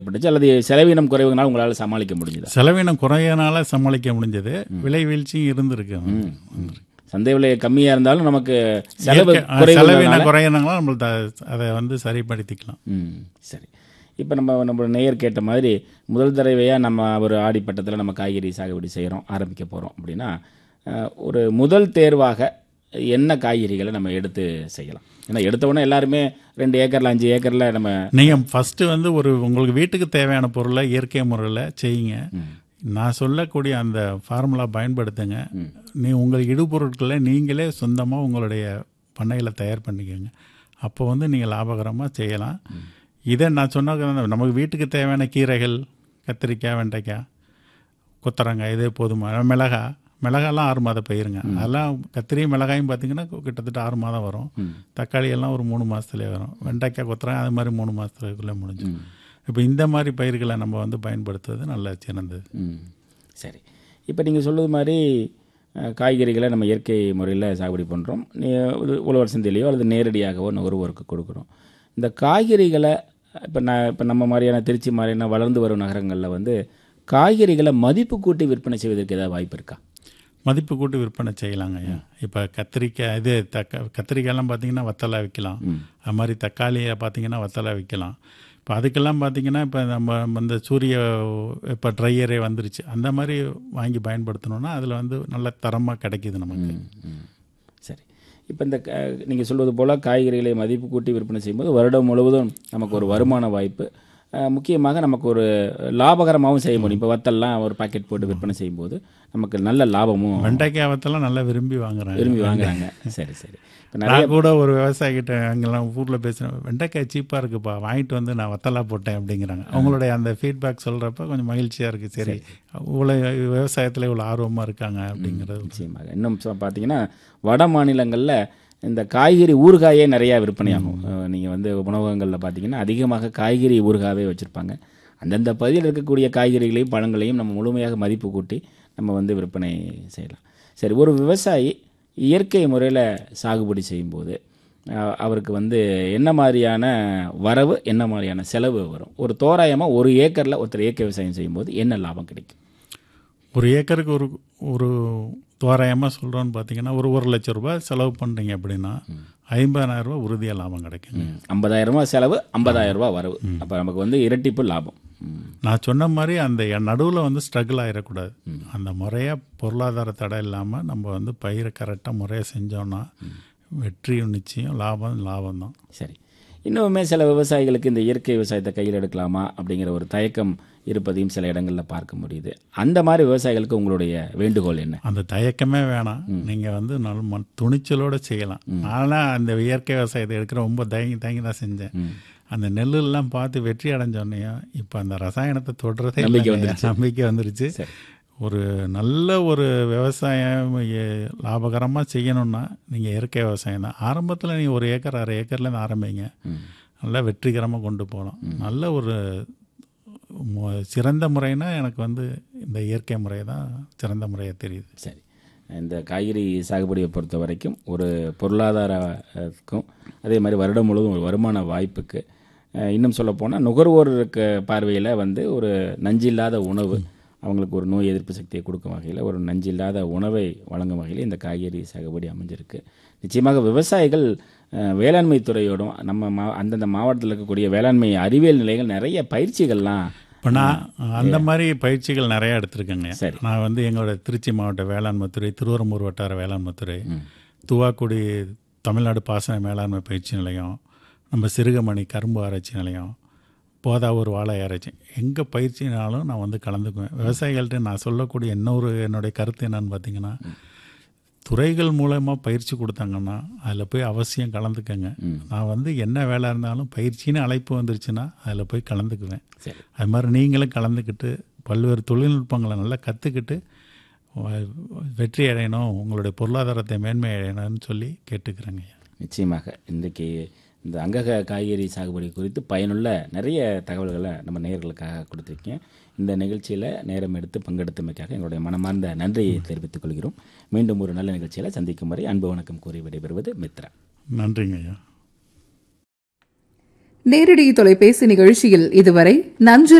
பட்டுச்சு அல்லது செலவினம் குறைவுனால உங்களால் சமாளிக்க முடிஞ்சதா? செலவினம் குறையனால சமாளிக்க முடிஞ்சது. விலை வீழ்ச்சியும் இருந்திருக்கு. சந்தை விலை கம்மியாக இருந்தாலும் நமக்கு செலவினம் குறையனால நம்ம அதை வந்து சரிப்படுத்திக்கலாம். சரி, இப்போ நம்ம நேயர் கேட்ட மாதிரி முதல் தடவையாக நம்ம ஒரு ஆடிப்பட்டத்தில் நம்ம காய்கறி சாகுபடி செய்கிறோம், ஆரம்பிக்க போகிறோம் அப்படின்னா ஒரு முதல் தேர்வாக என்ன காய்கறிகளை நம்ம எடுத்து செய்யலாம்? ஏன்னா எடுத்தவுடனே எல்லாருமே 2 ஏக்கரில் 5 ஏக்கரில் நம்ம நீங்கள் ஃபஸ்ட்டு வந்து உங்களுக்கு வீட்டுக்கு தேவையான பொருளை இயற்கை முறையில் செய்யுங்க. நான் சொல்லக்கூடிய அந்த ஃபார்முலா பயன்படுத்துங்க. உங்கள் இடுபொருட்களை நீங்களே சொந்தமாக உங்களுடைய பண்ணையில் தயார் பண்ணிக்கோங்க. அப்போ வந்து நீங்கள் லாபகரமாக செய்யலாம். இதை நான் சொன்ன நமக்கு வீட்டுக்கு தேவையான கீரைகள், கத்திரிக்காய், வெண்டைக்காய், கொத்தரங்காய், இதே போதுமான மிளகாலாம் 6 மாத பயிருங்க. அதெல்லாம் கத்திரியும் மிளகாயும் பார்த்திங்கன்னா கிட்டத்தட்ட 6 மாதம் வரும். தக்காளி எல்லாம் ஒரு 3 மாதத்துலேயே வரும். வெண்டைக்காய், கொத்தரங்காய் அது மாதிரி 3 மாதத்துக்குள்ளே முடிஞ்சு. இப்போ இந்த மாதிரி பயிர்களை நம்ம வந்து பயன்படுத்துறது நல்ல சிறந்தது. சரி, இப்போ நீங்கள் சொல்லுவது மாதிரி காய்கறிகளை நம்ம இயற்கை முறையில் சாகுபடி பண்ணுறோம். உழவர் சந்தையிலையோ அல்லது நேரடியாகவோ நுகர்வோருக்கு கொடுக்குறோம். இந்த காய்கறிகளை இப்போ நம்ம மாதிரியான திருச்சி மாதிரியான வளர்ந்து வரும் நகரங்களில் வந்து காய்கறிகளை மதிப்பு கூட்டி விற்பனை செய்வதற்கு ஏதாவது வாய்ப்பு இருக்கா? மதிப்பு கூட்டி விற்பனை செய்யலாங்க ஐயா. இப்போ கத்திரிக்காய் கத்திரிக்காயெல்லாம் பார்த்திங்கன்னா வத்தலை விற்கலாம். அது மாதிரி தக்காளியை பார்த்திங்கன்னா வத்தலை விற்கலாம். இப்போ அதுக்கெல்லாம் பார்த்திங்கன்னா இப்போ நம்ம இந்த இப்போ ட்ரையரே வந்துருச்சு. அந்த மாதிரி வாங்கி பயன்படுத்தணுன்னா அதில் வந்து நல்ல தரமாக கிடைக்கிது நமக்கு. சரி, இப்போ இந்த நீங்கள் சொல்வது போல் காய்கறிகளை மதிப்பு கூட்டி விற்பனை செய்யும்போது வருடம் முழுவதும் நமக்கு ஒரு வருமான வாய்ப்பு, முக்கியமாக நமக்கு ஒரு லாபகரமாகவும் செய்ய முடியும். இப்போ வத்தல்லாம் ஒரு பாக்கெட் போட்டு விற்பனை செய்யும்போது நமக்கு நல்ல லாபமும். வெண்டைக்காய் வத்தெல்லாம் நல்லா விரும்பி வாங்குறாங்க. சரி சரி, நான் கூட ஒரு விவசாயிகிட்ட அங்கெல்லாம் ஊரில் பேசுகிறேன், வெண்டைக்காய் சீப்பாக இருக்குப்பா, வாங்கிட்டு வந்து நான் வத்தலாக போட்டேன் அப்படிங்கிறாங்க. அவங்களுடைய அந்த ஃபீட்பேக் சொல்கிறப்ப கொஞ்சம் மகிழ்ச்சியாக இருக்குது. சரி, இவ்வளோ விவசாயத்தில் இவ்வளோ ஆர்வமாக இருக்காங்க அப்படிங்கிறது. நிச்சயமாக. இன்னும் பார்த்தீங்கன்னா வட மாநிலங்களில் இந்த காய்கறி ஊறுகாயே நிறையா விற்பனையாகும். நீங்கள் வந்து உணவகங்களில் பார்த்தீங்கன்னா அதிகமாக காய்கறி ஊறுகாவே வச்சுருப்பாங்க. அந்தந்த பகுதியில் இருக்கக்கூடிய காய்கறிகளையும் பழங்களையும் நம்ம முழுமையாக மதிப்பு கூட்டி நம்ம வந்து விற்பனை செய்யலாம். சரி, ஒரு விவசாயி இயற்கை முறையில் சாகுபடி செய்யும்போது அவருக்கு வந்து என்ன மாதிரியான வரவு, என்ன மாதிரியான செலவு வரும்? ஒரு தோராயமாக ஒரு ஏக்கரில் ஒருத்தர் இயற்கை விவசாயம் செய்யும்போது என்ன லாபம் கிடைக்கும்? ஒரு ஏக்கருக்கு ஒரு தோராயமாக சொல்கிறோன்னு பார்த்தீங்கன்னா ஒரு 1 லட்ச ரூபாய் செலவு பண்ணுறீங்க அப்படின்னா 50,000 ரூபா உறுதியாக லாபம் கிடைக்கும். 50,000 ரூபா செலவு, 50,000 ரூபா வரவு. அப்போ நமக்கு வந்து இரட்டிப்பு லாபம். நான் சொன்ன மாதிரி அந்த நடுவில் வந்து ஸ்ட்ரகிள் ஆகிடக்கூடாது. அந்த முறையாக பொருளாதார தடை இல்லாமல் நம்ம வந்து பயிரை கரெக்டாக முறையாக செஞ்சோன்னா வெற்றியும் நிச்சயம், லாபம் தான். சரி, இன்னுமே சில விவசாயிகளுக்கு இந்த இயற்கை விவசாயத்தை கையில் எடுக்கலாமா அப்படிங்கிற ஒரு தயக்கம் இருப்பதையும் சில இடங்களில் பார்க்க முடியுது. அந்த மாதிரி விவசாயிகளுக்கு உங்களுடைய வேண்டுகோள் என்ன? அந்த தயக்கமே வேணாம். நீங்கள் வந்து நல்ல துணிச்சலோடு செய்யலாம். நான்லாம் அந்த இயற்கை விவசாயத்தை எடுக்கிற ரொம்ப தயங்கி தான் செஞ்சேன். அந்த நெல்லெல்லாம் பார்த்து வெற்றி அடைஞ்சோன்னையும் இப்போ அந்த ரசாயனத்தை தொடுறதே நம்பிக்கை வந்துருச்சு. ஒரு நல்ல ஒரு விவசாயம் லாபகரமாக செய்யணுன்னா நீங்கள் இயற்கை விவசாயம் தான். ஆரம்பத்தில் நீங்கள் 1 ஏக்கர் 1/2 ஏக்கர்லேருந்து ஆரம்பிங்க. நல்லா வெற்றிகரமாக கொண்டு போகலாம். நல்ல ஒரு சிறந்த முறைனா எனக்கு வந்து இந்த இயற்கை முறை தான் சிறந்த முறையாக தெரியுது. சரி, இந்த காய்கறி சாகுபடியை பொறுத்த வரைக்கும் ஒரு பொருளாதாரத்துக்கும் அதே மாதிரி வருடம் முழுவதும் ஒரு வருமான வாய்ப்புக்கு, இன்னும் சொல்லப்போனால் நுகர்வோருக்கு பார்வையில் வந்து ஒரு நஞ்சில்லாத உணவு, அவங்களுக்கு ஒரு நோய் எதிர்ப்பு சக்தியை கொடுக்கும் வகையில் ஒரு நஞ்சில்லாத உணவை வழங்கும் வகையில் இந்த காய்கறி சாகுபடி அமைஞ்சிருக்கு. நிச்சயமாக விவசாயிகள் வேளாண்மை துறையோடும் நம்ம அந்தந்த மாவட்டத்தில் இருக்கக்கூடிய வேளாண்மை அறிவியல் நிலைகள் நிறைய பயிற்சிகள்லாம் இப்போ நான் அந்த மாதிரி பயிற்சிகள் நிறையா எடுத்திருக்கேங்க. சரி, நான் வந்து எங்களோட திருச்சி மாவட்ட வேளாண்மைத்துறை, திருவரம்பூர் வட்டார வேளாண்மைத்துறை, துவாக்குடி தமிழ்நாடு பாசன மேலாண்மை பயிற்சி நிலையம், நம்ம சிறுகமணி கரும்பு ஆராய்ச்சி நிலையம், போதாவூர் வாழை ஆராய்ச்சி, எங்கே பயிற்சினாலும் நான் வந்து கலந்துக்குவேன். விவசாயிகள்கிட்ட நான் சொல்லக்கூடிய என்னுடைய கருத்து என்னன்னு பார்த்தீங்கன்னா, துறைகள் மூலமாக பயிற்சி கொடுத்தாங்கன்னா அதில் போய் அவசியம் கலந்துக்கங்க. நான் வந்து என்ன வேலை இருந்தாலும் பயிற்சின்னு அழைப்பு வந்துருச்சுன்னா அதில் போய் கலந்துக்குவேன். அது மாதிரி நீங்களும் கலந்துக்கிட்டு பல்வேறு தொழில்நுட்பங்களை நல்லா கற்றுக்கிட்டு வெற்றி அடையணும், உங்களுடைய பொருளாதாரத்தை மேன்மை அடையணும்னு சொல்லி கேட்டுக்கிறேங்க. நிச்சயமாக இன்றைக்கி இந்த அங்கக காய்கறி சாகுபடி குறித்து பயனுள்ள நிறைய தகவல்களை நம்ம நேயர்களுக்காக கொடுத்துருக்கேன். இந்த நிகழ்ச்சியில் நேரம் எடுத்து பங்கெடுத்தமைக்காக எங்களுடைய மனமார்ந்த நன்றியை தெரிவித்துக் கொள்கிறோம். மீண்டும் ஒரு நல்ல நிகழ்ச்சியில் சந்திக்கும் வரை அன்பு வணக்கம் கூறி விடைபெறுவது மித்ரா. நன்றிங்க ஐயா. நேரடி தொலைபேசி நிகழ்ச்சியில் இதுவரை நஞ்சு